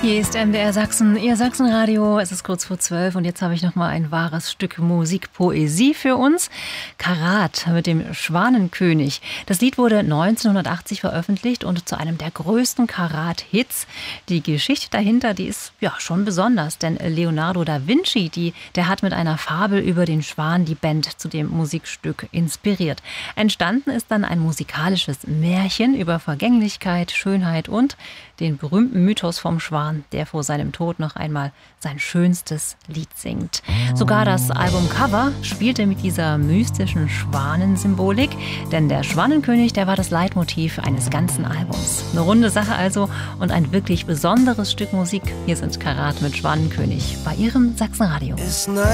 Hier ist MDR Sachsen, Ihr Sachsenradio. Es ist kurz vor 12 und jetzt habe ich noch mal ein wahres Stück Musikpoesie für uns. Karat mit dem Schwanenkönig. Das Lied wurde 1980 veröffentlicht und zu einem der größten Karat-Hits. Die Geschichte dahinter, die ist ja schon besonders, denn Leonardo da Vinci, der hat mit einer Fabel über den Schwan die Band zu dem Musikstück inspiriert. Entstanden ist dann ein musikalisches Märchen über Vergänglichkeit, Schönheit und den berühmten Mythos vom Schwan, der vor seinem Tod noch einmal sein schönstes Lied singt. Sogar das Albumcover spielte mit dieser mystischen Schwanensymbolik, denn der Schwanenkönig, der war das Leitmotiv eines ganzen Albums. Eine runde Sache also und ein wirklich besonderes Stück Musik. Hier sind Karat mit Schwanenkönig bei Ihrem Sachsenradio.